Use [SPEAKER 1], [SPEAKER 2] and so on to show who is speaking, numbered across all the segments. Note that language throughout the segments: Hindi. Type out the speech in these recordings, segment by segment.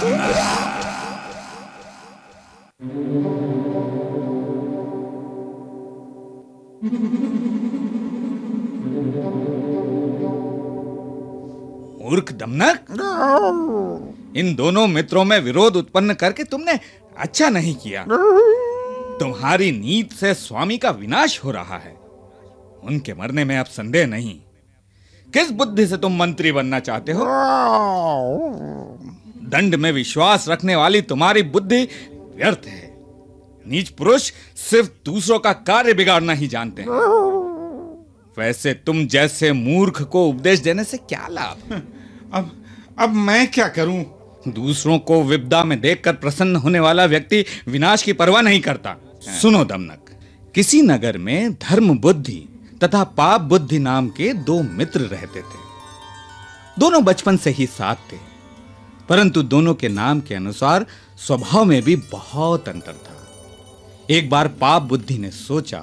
[SPEAKER 1] मूर्ख दमनक, इन दोनों मित्रों में विरोध उत्पन्न करके तुमने अच्छा नहीं किया। तुम्हारी नीति से स्वामी का विनाश हो रहा है। उनके मरने में अब संदेह नहीं। किस बुद्धि से तुम मंत्री बनना चाहते हो? दंड में विश्वास रखने वाली तुम्हारी बुद्धि व्यर्थ है। नीच पुरुष सिर्फ दूसरों का कार्य बिगाड़ना ही जानते हैं। वैसे तुम जैसे मूर्ख को उपदेश देने से क्या लाभ?
[SPEAKER 2] अब मैं क्या करूं?
[SPEAKER 1] दूसरों को विपदा में देखकर प्रसन्न होने वाला व्यक्ति विनाश की परवाह नहीं करता। सुनो दमनक, किसी नगर में धर्म बुद्धि तथा पाप बुद्धि नाम के दो मित्र रहते थे। दोनों बचपन से ही साथ थे, परंतु दोनों के नाम के अनुसार स्वभाव में भी बहुत अंतर था। एक बार पाप बुद्धि ने सोचा,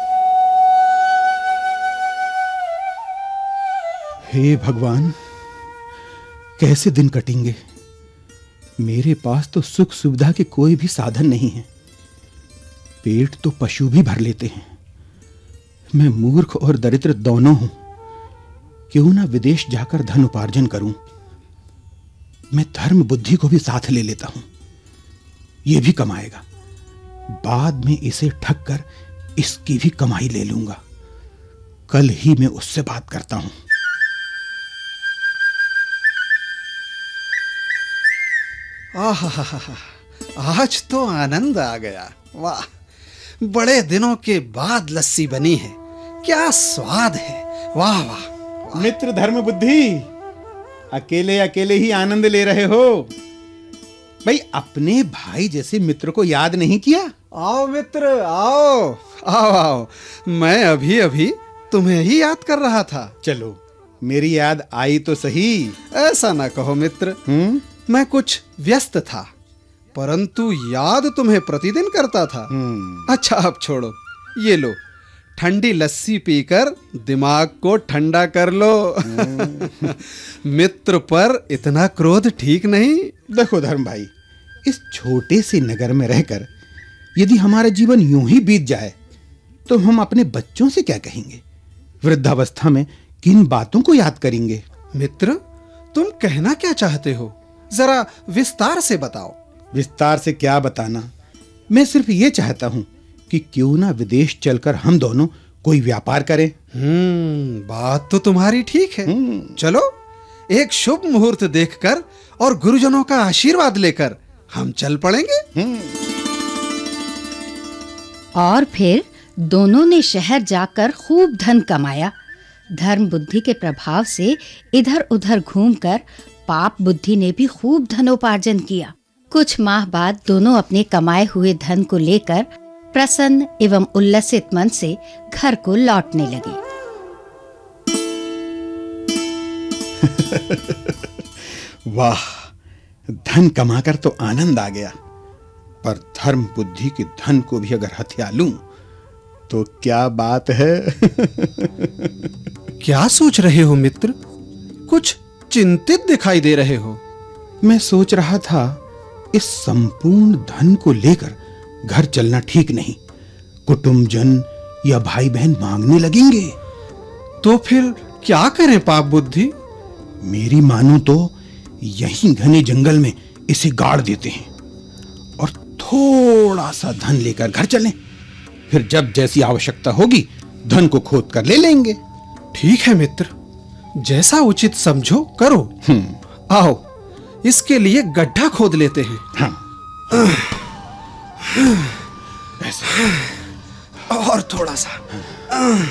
[SPEAKER 3] हे भगवान, कैसे दिन कटेंगे? मेरे पास तो सुख सुविधा के कोई भी साधन नहीं है। पेट तो पशु भी भर लेते हैं। मैं मूर्ख और दरिद्र दोनों हूं। क्यों ना विदेश जाकर धन उपार्जन करूं? मैं धर्म बुद्धि को भी साथ ले लेता हूं। यह भी कमाएगा। बाद में इसे ठग कर इसकी भी कमाई ले लूंगा। कल ही मैं उससे बात करता हूं।
[SPEAKER 4] आज तो आनंद आ गया। वाह, बड़े दिनों के बाद लस्सी बनी है। क्या स्वाद है। वाह वाह, वाह।
[SPEAKER 3] मित्र धर्म बुद्धि, अकेले अकेले ही आनंद ले रहे हो? भाई, अपने भाई जैसे मित्र को याद नहीं किया?
[SPEAKER 4] आओ मित्र, आओ आओ आओ। मैं अभी अभी तुम्हें ही याद कर रहा था।
[SPEAKER 3] चलो, मेरी याद आई तो सही।
[SPEAKER 4] ऐसा ना कहो मित्र। मैं कुछ व्यस्त था, परंतु याद तुम्हें प्रतिदिन करता था। अच्छा, अब छोड़ो। ये लो, ठंडी लस्सी पीकर दिमाग को ठंडा कर लो। मित्र पर इतना क्रोध ठीक नहीं।
[SPEAKER 3] देखो धर्म भाई, इस छोटे से नगर में रहकर यदि हमारा जीवन यूं ही बीत जाए तो हम अपने बच्चों से क्या कहेंगे? वृद्धावस्था में किन बातों को याद करेंगे?
[SPEAKER 4] मित्र, तुम कहना क्या चाहते हो? जरा विस्तार से बताओ।
[SPEAKER 3] विस्तार से क्या बताना? मैं सिर्फ ये चाहता हूं कि क्यों ना विदेश चलकर हम दोनों कोई व्यापार करें।
[SPEAKER 4] बात तो तुम्हारी ठीक है। चलो, एक शुभ मुहूर्त देखकर और गुरुजनों का आशीर्वाद लेकर हम चल पड़ेंगे।
[SPEAKER 5] और फिर दोनों ने शहर जाकर खूब धन कमाया। धर्म बुद्धि के प्रभाव से इधर उधर घूमकर पाप बुद्धि ने भी खूब धनोपार्जन किया। कुछ माह बाद दोनों अपने कमाए हुए धन को लेकर प्रसन्न एवं उल्लसित मन से घर को लौटने लगे।
[SPEAKER 3] वाह, धन कमाकर तो आनंद आ गया, पर धर्म बुद्धि के धन को भी अगर हथिया लूं तो क्या बात है।
[SPEAKER 4] क्या सोच रहे हो मित्र? कुछ चिंतित दिखाई दे रहे हो।
[SPEAKER 3] मैं सोच रहा था, इस संपूर्ण धन को लेकर घर चलना ठीक नहीं। कुटुंबजन या भाई बहन मांगने लगेंगे।
[SPEAKER 4] तो फिर क्या करें पाप बुद्धि?
[SPEAKER 3] मेरी मानो तो यहीं घने जंगल में इसे गाड़ देते हैं और थोड़ा सा धन लेकर घर चलें। फिर जब जैसी आवश्यकता होगी धन को खोद कर ले लेंगे।
[SPEAKER 4] ठीक है मित्र, जैसा उचित समझो करो। आओ, इसके लिए गड्ढा खोद लेते हैं।
[SPEAKER 3] हाँ।
[SPEAKER 4] ऐसे। और थोड़ा सा।